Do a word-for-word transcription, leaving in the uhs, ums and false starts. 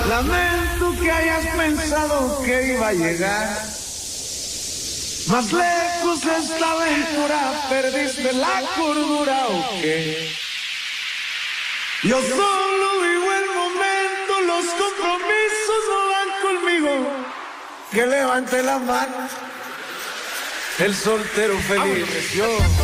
Lamento que hayas pensado que iba a llegar más lejos de esta aventura, perdiste la cordura o qué. Yo solo vivo el momento, los compromisos no van conmigo. Que levante la mano el soltero feliz.